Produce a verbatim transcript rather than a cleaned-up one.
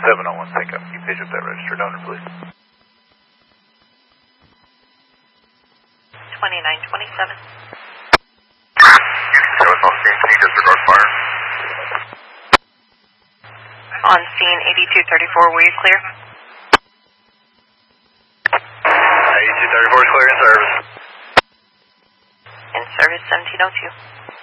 seven oh one, sync up. Keep pace with that registered owner, please. twenty-nine twenty-seven. Houston seven on scene, can you disregard fire? On scene eighty-two thirty-four, were you clear? eighty-two thirty-four is clear in service. In service seventeen oh two.